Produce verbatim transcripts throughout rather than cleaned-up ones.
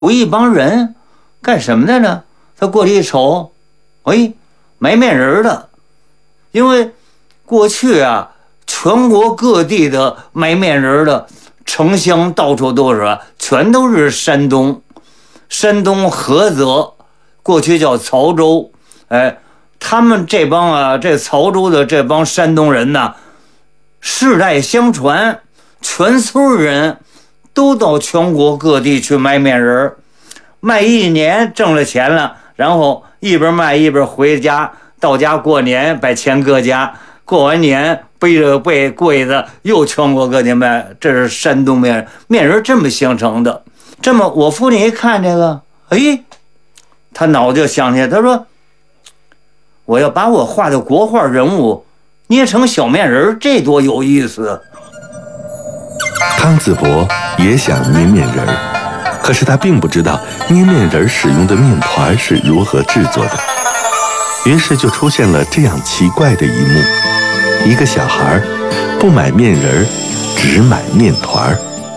有一帮人干什么的呢？他过去一瞅，哎，买面人的。因为过去啊，全国各地的买面人的城乡到处都是，全都是山东，山东菏泽，过去叫曹州。哎，他们这帮啊，这曹州的这帮山东人呢，世代相传，全村人都到全国各地去卖面人，卖一年挣了钱了，然后一边卖一边回家，到家过年把钱搁家，过完年背着背柜子又全国各地卖。这是山东面人，面人这么形成的。这么我父亲一看这个，哎，他脑就想起来，他说我要把我画的国画人物捏成小面人，这多有意思。 汤子伯也想捏面人，可是他并不知道捏面人使用的面团是如何制作的，于是就出现了这样奇怪的一幕：一个小孩不买面人，只买面团。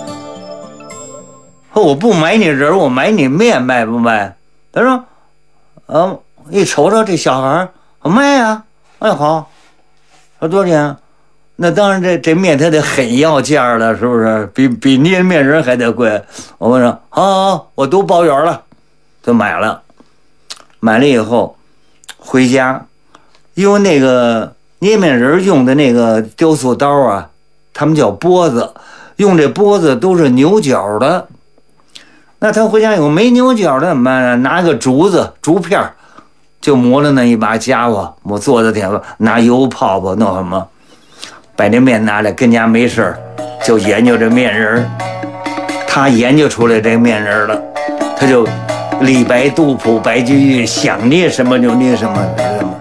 我不买你人，我买你面，卖不卖？他说，呃，一瞅瞅这小孩，卖啊，哎好，说多少钱？那当然这，这这面它得很要价了，是不是？比比捏面人还得贵。我问说，好好好，我都包圆了，就买了。买了以后回家，因为那个捏面人用的那个雕塑刀啊，他们叫钵子，用这钵子都是牛角的。那他回家有没牛角的怎么办呢？拿个竹子竹片就磨了那一把家伙，我做的挺拿油泡泡弄什么，把这面拿来跟家没事就研究这面人。他研究出来这面人了，他就李白、杜甫、白居易想捏什么就捏什么。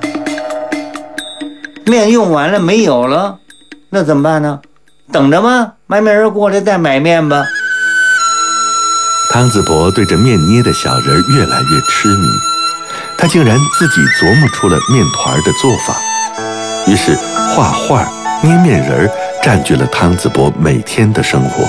面用完了没有了，那怎么办呢？等着吧，买面人过来再买面吧。 汤子伯对着面捏的小人越来越痴迷，他竟然自己琢磨出了面团的做法。于是画画、捏面人占据了汤子伯每天的生活。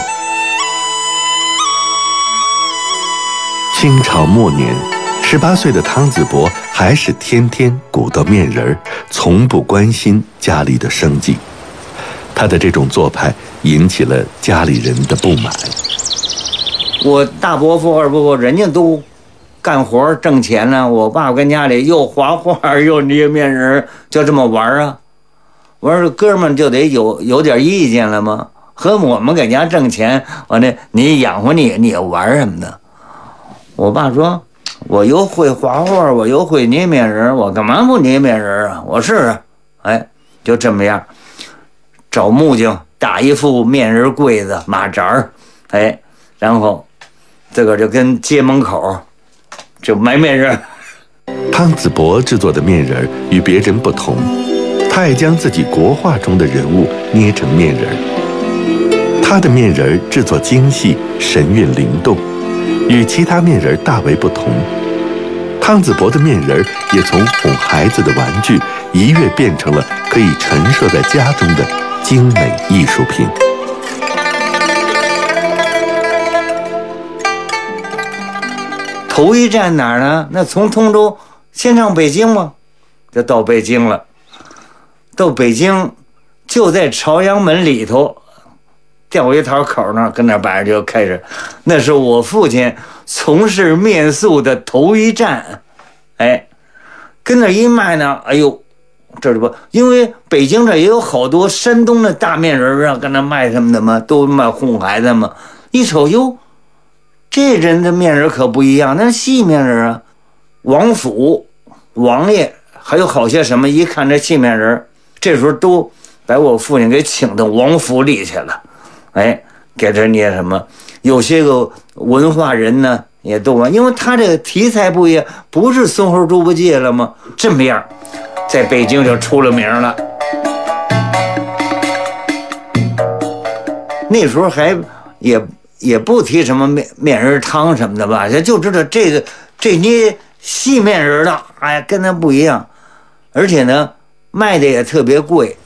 清朝末年，十八岁的汤子伯还是天天鼓捣面人，从不关心家里的生计。他的这种做派引起了家里人的不满。 我大伯父二伯父人家都干活挣钱呢，我爸跟家里又画画又捏面人，就这么玩啊。我说哥们就得有有点意见了吗？和我们给家挣钱，完了你养活你，你玩什么的？我爸说，我又会画画，我又会捏面人，我干嘛不捏面人啊？我试试。哎，就这么样，找木匠打一副面人柜子马扎儿，哎，然后这个就跟街门口就买面人。 汤子伯制作的面人与别人不同，他爱将自己国画中的人物捏成面人。他的面人制作精细，神韵灵动，与其他面人大为不同。汤子伯的面人也从哄孩子的玩具一跃变成了可以陈设在家中的精美艺术品。 头一站哪儿呢？那从通州先上北京嘛，就到北京了。到北京就在朝阳门里头钓鱼台口那儿，跟那摆着就开始。那是我父亲从事面塑的头一站。哎，跟那一卖呢，哎呦，这是不，因为北京这也有好多山东的大面人啊，跟那卖什么的嘛，都卖哄孩子嘛。一瞅哟，这人的面人可不一样，那是细面人啊，王府、王爷，还有好些什么，一看这细面人，这时候都把我父亲给请到王府里去了。哎，给这捏什么？有些个文化人呢，也都玩，因为他这个题材不一样，不是松猴猪八戒了吗？这么样，在北京就出了名了。那时候还也。也不提什么面面人汤什么的吧，就知道这个这捏细面人的，哎，跟他不一样，而且呢，卖的也特别贵。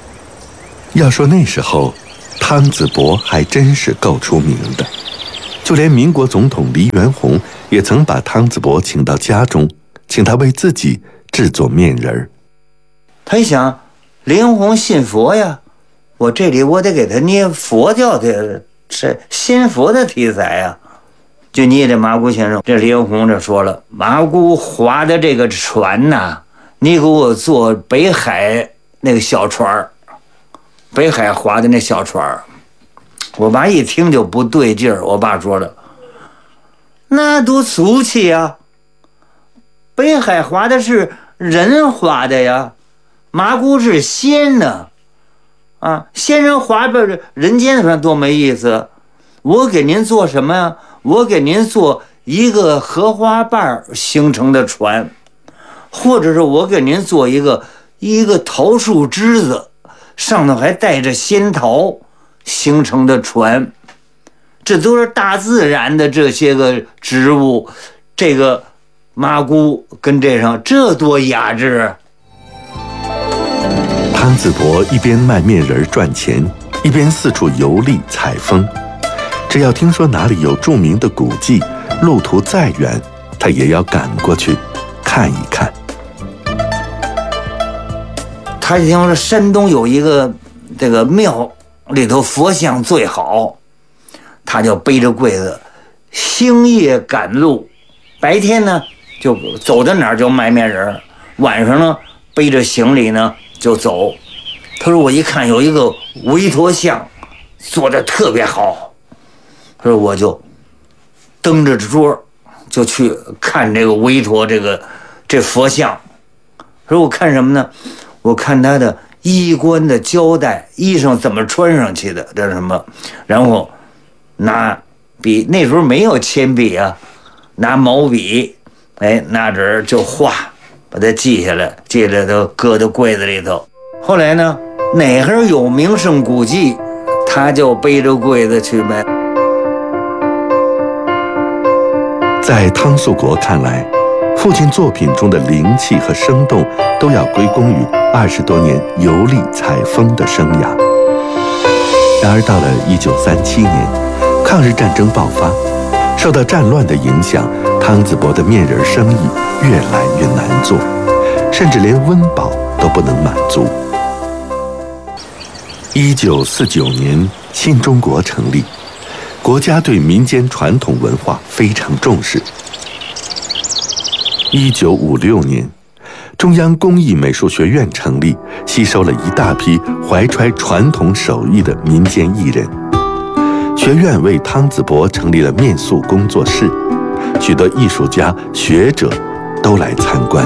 要说那时候，汤子伯还真是够出名的。 就连民国总统黎元洪也曾把汤子伯请到家中，请他为自己制作面人。 他一想，黎元洪信佛呀，我这里我得给他捏佛教的这新佛的题材呀，就捏这麻姑先生。这黎元洪这说了，麻姑划的这个船呐，你给我做北海那个小船，北海划的那小船。我爸一听就不对劲儿，我爸说了，那多俗气呀！北海划的是人划的呀，麻姑是仙呢，啊，仙人划着人间的船多没意思。我给您做什么呀？我给您做一个荷花瓣形成的船，或者是我给您做一个一个桃树枝子，上头还带着仙桃形成的船。这都是大自然的这些个植物，这个麻姑跟这上，这多雅致。 汤子伯一边卖面人赚钱，一边四处游历采风。只要听说哪里有著名的古迹，路途再远，他也要赶过去看一看。 他听说山东有一个这个庙里头佛像最好，他就背着柜子星夜赶路，白天呢就走到哪儿就卖面人，晚上呢背着行李呢就走。他说我一看有一个韦陀像做的特别好，他说我就蹬着桌就去看这个韦陀这个这佛像。他说我看什么呢？我看他的衣冠的胶带，衣裳怎么穿上去的，这是什么？然后拿笔，那时候没有铅笔啊，拿毛笔，哎，拿纸就画，把它记下来，记下来都搁到柜子里头。后来呢，哪儿有名胜古迹，他就背着柜子去卖。 在汤素国看来，父亲作品中的灵气和生动，都要归功于二十多年游历采风的生涯。然而到了一九三七年，抗日战争爆发，受到战乱的影响，汤子伯的面人生意越来越难做，甚至连温饱都不能满足。一九四九年，新中国成立，国家对民间传统文化非常重视。一九五六年，中央工艺美术学院成立，吸收了一大批怀揣传统手艺的民间艺人。学院为汤子伯成立了面塑工作室，许多艺术家、学者都来参观。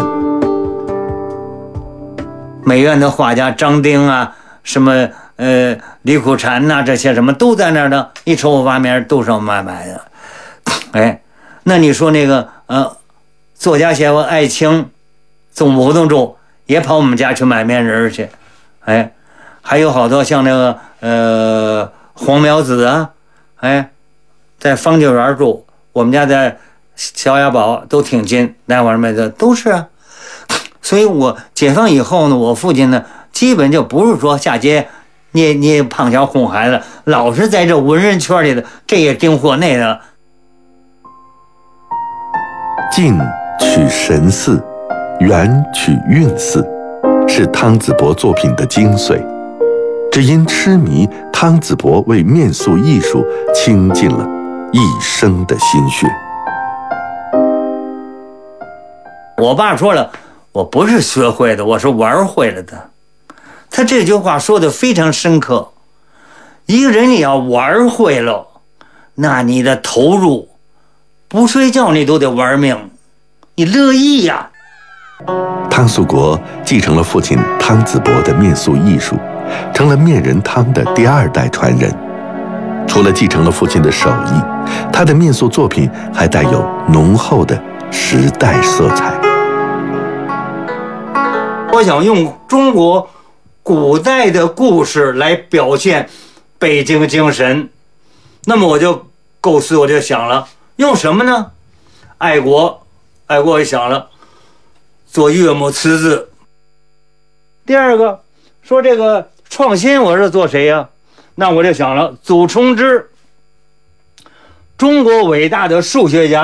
美院的画家张丁啊，什么呃李苦禅呐、啊，这些什么都在那儿呢，一瞅我八面都是我买买的。哎，那你说那个呃，作家写我艾青，总活动中也跑我们家去买面人去，哎，还有好多像那个呃黄苗子啊，哎，在方家园住，我们家在小雅堡都挺近，那玩意儿的都是啊。所以我解放以后呢，我父亲呢，基本就不是说下街捏捏胖小哄孩子，老是在这文人圈里的这也订货那的。 近取神似，远取韵似，是汤子伯作品的精髓。只因痴迷，汤子伯为面塑艺术倾尽了一生的心血。 我爸说了，我不是学会的，我是玩会了的。他这句话说的非常深刻。一个人你要玩会了，那你的投入，不睡觉你都得玩命，你乐意呀。 汤素国继承了父亲汤子伯的面塑艺术，成了面人汤的第二代传人。除了继承了父亲的手艺，他的面塑作品还带有浓厚的时代色彩。 我想用中国古代的故事来表现北京精神，那么我就构思，我就想了，用什么呢？爱国，爱国也想了，做岳母词字。第二个说这个创新，我是做谁呀？那我就想了，祖冲之。 中国伟大的数学家